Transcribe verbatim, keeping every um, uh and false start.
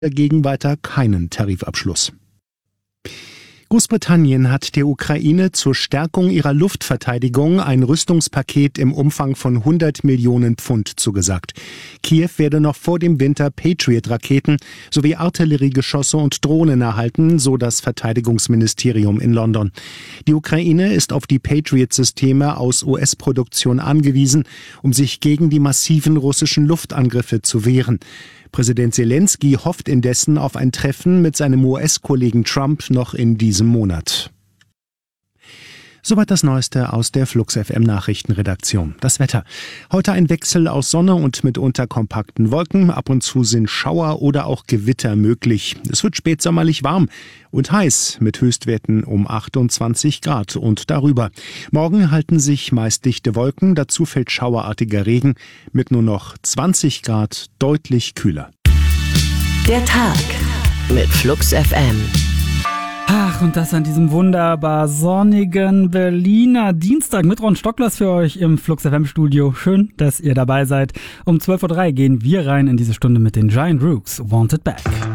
dagegen weiter keinen Tarifabschluss. Großbritannien hat der Ukraine zur Stärkung ihrer Luftverteidigung ein Rüstungspaket im Umfang von hundert Millionen Pfund zugesagt. Kiew werde noch vor dem Winter Patriot-Raketen sowie Artilleriegeschosse und Drohnen erhalten, so das Verteidigungsministerium in London. Die Ukraine ist auf die Patriot-Systeme aus U S-Produktion angewiesen, um sich gegen die massiven russischen Luftangriffe zu wehren. Präsident Zelensky hofft indessen auf ein Treffen mit seinem U S-Kollegen Trump noch in diesem Monat. Soweit das Neueste aus der Flux F M Nachrichtenredaktion. Das Wetter. Heute ein Wechsel aus Sonne und mitunter kompakten Wolken. Ab und zu sind Schauer oder auch Gewitter möglich. Es wird spätsommerlich warm und heiß mit Höchstwerten um achtundzwanzig Grad und darüber. Morgen halten sich meist dichte Wolken. Dazu fällt schauerartiger Regen mit nur noch zwanzig Grad, deutlich kühler. Der Tag mit Flux F M. Ach, und das an diesem wunderbar sonnigen Berliner Dienstag mit Ron Stocklers für euch im Flux F M Studio. Schön, dass ihr dabei seid. Um zwölf Uhr drei gehen wir rein in diese Stunde mit den Giant Rooks, Wanted Back.